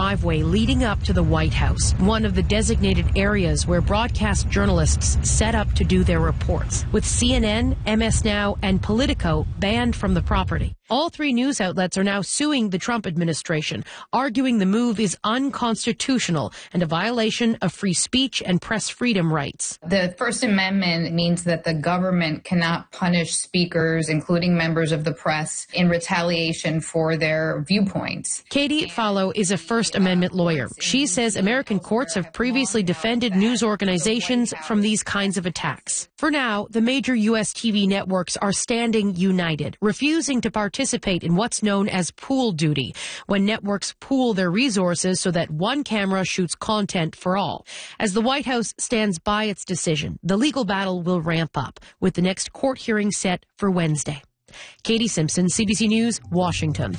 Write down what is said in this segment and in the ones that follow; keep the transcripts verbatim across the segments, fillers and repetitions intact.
driveway leading up to the White House, one of the designated areas where broadcast journalists set up to do their reports, with C N N, M S Now, and Politico banned from the property. All three news outlets are now suing the Trump administration, arguing the move is unconstitutional and a violation of free speech and press freedom rights. The First Amendment means that the government cannot punish speakers, including members of the press, in retaliation for their viewpoints. Katie Fallow is a First Amendment lawyer. She says American courts have previously defended news organizations from these kinds of attacks. For now, the major U S T V networks are standing united, refusing to participate participate in what's known as pool duty, when networks pool their resources so that one camera shoots content for all. As the White House stands by its decision, the legal battle will ramp up, with the next court hearing set for Wednesday. Katie Simpson, C B C News, Washington.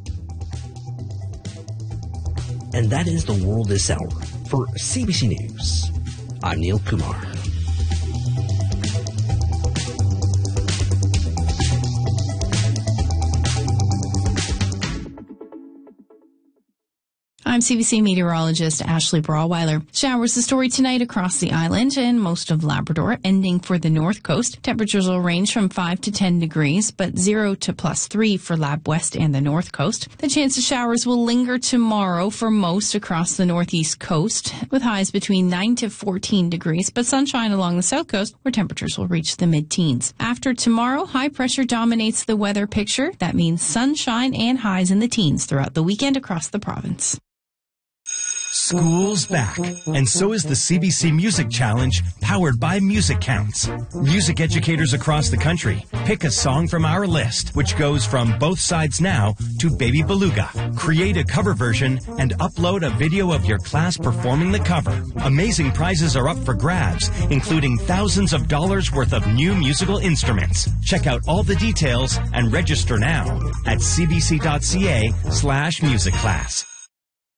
And that is the world this hour. For C B C News, I'm Neil Kumar. I'm C B C meteorologist Ashley Brawweiler. Showers the story tonight across the island and most of Labrador, ending for the north coast. Temperatures will range from five to ten degrees, but zero to plus three for Lab West and the north coast. The chance of showers will linger tomorrow for most across the northeast coast, with highs between nine to fourteen degrees, but sunshine along the south coast where temperatures will reach the mid-teens. After tomorrow, high pressure dominates the weather picture. That means sunshine and highs in the teens throughout the weekend across the province. School's back, and so is the C B C Music Challenge, powered by Music Counts. Music educators across the country pick a song from our list, which goes from Both Sides Now to Baby Beluga. Create a cover version and upload a video of your class performing the cover. Amazing prizes are up for grabs, including thousands of dollars worth of new musical instruments. Check out all the details and register now at cbc.ca slash music class.